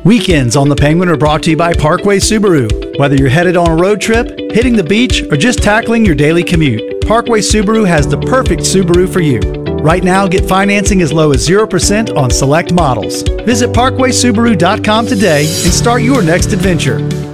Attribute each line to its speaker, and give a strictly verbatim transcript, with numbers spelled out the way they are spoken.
Speaker 1: Weekends on the Penguin are brought to you by Parkway Subaru. Whether you're headed on a road trip, hitting the beach, or just tackling your daily commute, Parkway Subaru has the perfect Subaru for you. Right now, get financing as low as zero percent on select models. Visit parkway subaru dot com today and start your next adventure.